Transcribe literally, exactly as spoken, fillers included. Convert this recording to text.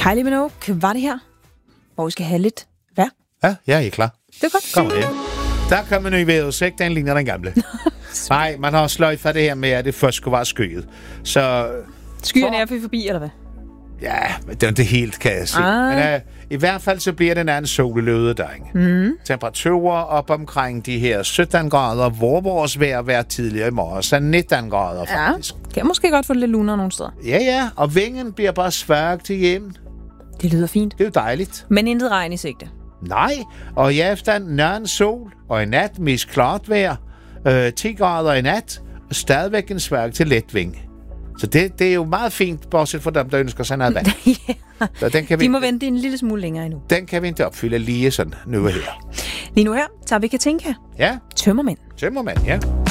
Kylie Minogue var det her, hvor vi skal have lidt vejr. Ja, jeg er klar. Det er godt. Kom her. Der kommer ny vejrudsigt, den ligner den gamle. Nej, man har sløjfet det her med, at det først skulle være skyet. Så... Skyerne er forbi, eller hvad? Ja, men det er det helt, kan jeg sige. Ah. Men uh, i hvert fald så bliver den anden sol i løbet af dagen. Mm. Temperaturer op omkring de her sytten grader, hvor vores vejr var tidligere i morgen, så nitten grader faktisk. Ja, kan måske godt få lidt luner nogle steder. Ja, ja, og vingen bliver bare svagt hjem. Det lyder fint. Det er jo dejligt. Men intet regn i sigte. Nej, og i aften nøren sol, og i nat mest klart vejr, øh, ti grader i nat, og stadigvæk en svag til let ving. Så det, det er jo meget fint, bortset fra dem, der ønsker sig noget vand. Ja. Så den kan vi, De må vente en lille smule længere endnu. Den kan vi ikke opfylde lige sådan nu og her. Lige nu her tager vi Katinka. Ja, Tømmermænd. tømmermand, ja.